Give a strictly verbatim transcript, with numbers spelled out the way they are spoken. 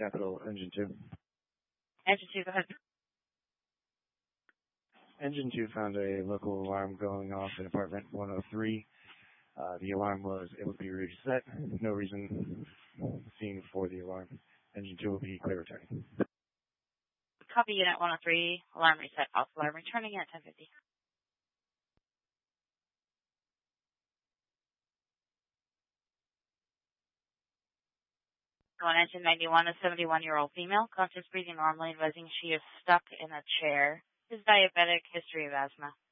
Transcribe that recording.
Capital, Engine two. Engine two, go ahead. Engine two found a local alarm going off in apartment one oh three. Uh, the alarm was able to be reset. No reason seen for the alarm. Engine two will be clear returning. Copy unit one oh three, alarm reset, false alarm returning at ten fifty. On engine ninety-one, a seventy-one-year-old female, conscious breathing normally, advising she is stuck in a chair. Is diabetic, history of asthma.